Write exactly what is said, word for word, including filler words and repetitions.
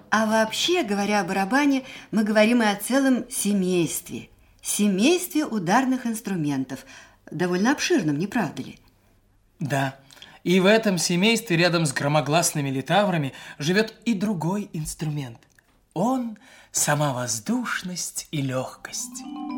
А вообще, говоря о барабане, мы говорим и о целом семействе. Семействе ударных инструментов. Довольно обширном, не правда ли? Да. И в этом семействе рядом с громогласными литаврами живет и другой инструмент. Он – сама воздушность и легкость.